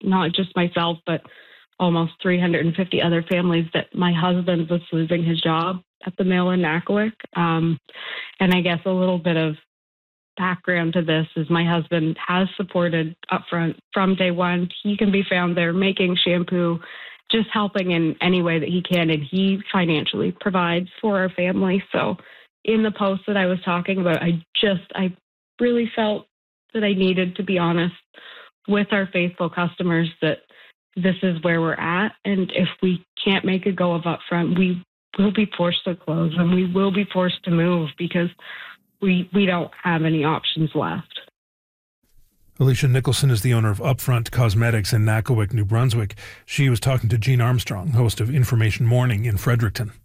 not just myself, but almost 350 other families, that my husband was losing his job at the mill in Nakawik. And I guess a little bit of background to this is my husband has supported Upfront from day one. He can be found there making shampoo, just helping in any way that he can, and he financially provides for our family. So in the post that I was talking about, I really felt that I needed to be honest with our faithful customers that this is where we're at, and if we can't make a go of Upfront, we will be forced to close and we will be forced to move because we don't have any options left. Alicia Nicholson is the owner of Upfront Cosmetics in Nakawik, New Brunswick. She was talking to Jean Armstrong, host of Information Morning in Fredericton.